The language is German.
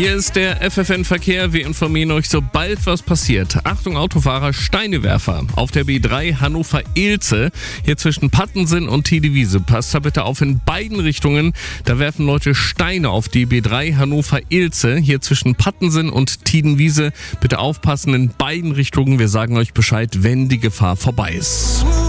Hier ist der FFN-Verkehr. Wir informieren euch, sobald was passiert. Achtung Autofahrer, Steinewerfer. Auf der B3 Hannover-Ilze, hier zwischen Pattensen und Tiedewiese. Passt da bitte auf in beiden Richtungen. Da werfen Leute Steine auf die B3 Hannover-Ilze, hier zwischen Pattensen und Tiedewiese. Bitte aufpassen in beiden Richtungen. Wir sagen euch Bescheid, wenn die Gefahr vorbei ist.